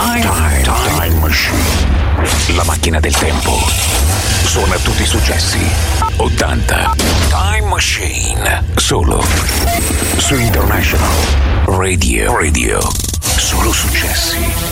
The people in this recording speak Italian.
Time Machine. La macchina del tempo. Suona tutti i successi. 80. Time Machine. Solo su International Radio. Solo successi.